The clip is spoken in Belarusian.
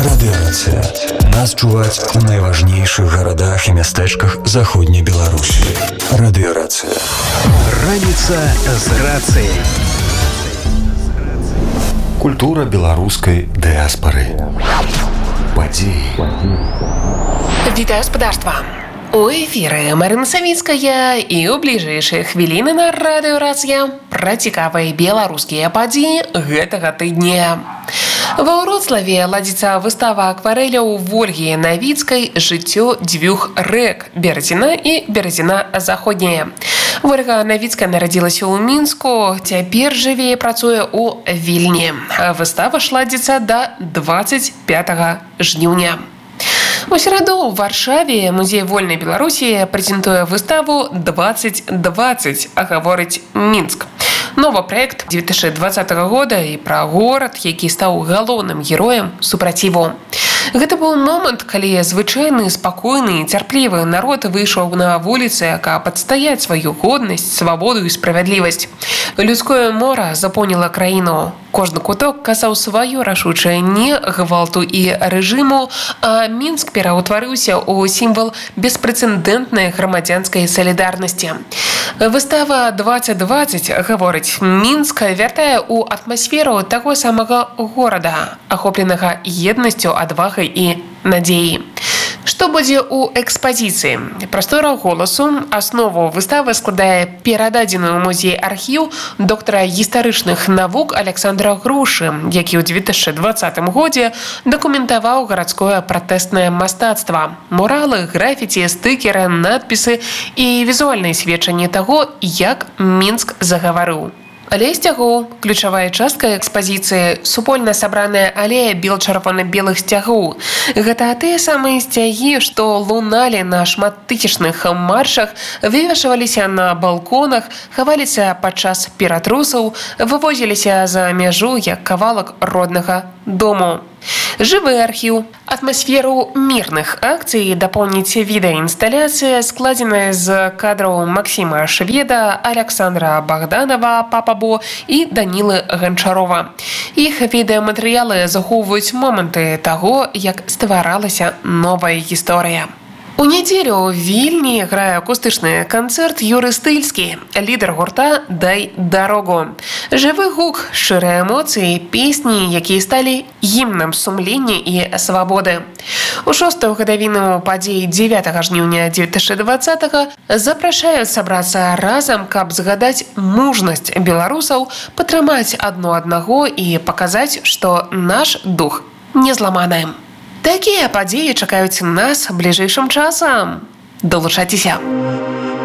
Радыёрацыя. Нас чуваць у найважнейшых гарадах і мястэчках заходняй Беларусі. Радыёрацыя. Раніца з рацыяй. Культура беларускай дыаспары. Падзеі. Вітаю гаспадарства! У эфіры Марына Савіцкая і ў бліжэйшыя хвіліны на радыёрацыя пра цікавыя беларускія падзеі гэтага тыдня. Ва Вроцлаве ладзіцца выстава акварэляў Вольгі Навіцкай «Жыццё дзвюх рэк» Беразіна і Беразіна заходняя. Вольга Навіцкая нарадзілася ў Мінску, цяпер жыве і працуе ў Вільні. Выстава ж ладзіцца да 25 жніўня. У сераду ў Варшаве музей вольнай Беларусі прэзентуе выставу «2020», а гаворыць Мінск. Новы праект 2020 года і пра горад, які стаў галоўным героем супраціву. Гэта быў момант, калі звычайны, спакойны і цярплівы народ выйшаў на вуліцы, каб адстаяць сваю годнасць, свабоду і справядлівасць. Людское мора запоніла краіну. Кожны куток казаў сваё рашучае не гвалту і рэжыму, а Мінск пераўтварыўся ў сімвал беспрэцэдэнтнай грамадзянскай салідарнасці. Выстава «2020», гаворыць Мінск, вяртае ў атмасферу таго самага горада, ахопленага еднасцю, адвагай і надзеяй. Што будзе ў экспазіцыі? Прастора голасу. Аснову выставы складае перададзены ў музей архіў доктара гістарычных навук Александра Грушы, які ў 2020 годзе дакументаваў гарадское пратэснае мастацтва. Муралы, графіці, стыкеры, надпісы і візуальныя сведчанні таго, як Мінск загаварыў. Алея сцягоў. Ключавая частка экспазіцыі – супольна сабраная алея бел-чырвона-белых сцягоў. Гэта тыя самыя сцягі, што луналі на шматтысячных маршах, вывешваліся на балконах, хаваліся падчас ператрусаў, вывозіліся за мяжу як кавалак роднага дому. Жывы архіў. Атмасферу мірных акцый дапоўніць відэаінсталяцыя, складзеная з кадраў Максіма Шведа, Александра Богданова, Папабо і Данілы Ганчарова. Іх відэаматэрыялы захоўваюць моманты таго, як стваралася новая гісторыя. У нядзелю ў Вільні грае акустычны канцэрт Юры Стыльскі, лідар гурта «Дай дарогу». Жывы гук, шчырыя эмоцыі, песні, якія сталі гімнам сумлення і свабоды. У 6-ю гадавіну падзей 9 жніўня 2020-го запрашаюць сабрацца разам, каб згадаць мужнасць беларусаў, падтрымаць адно аднаго і паказаць, што наш дух не зламаны. Такія падзеі чакаюць нас бліжэйшым часам. Далучайцеся!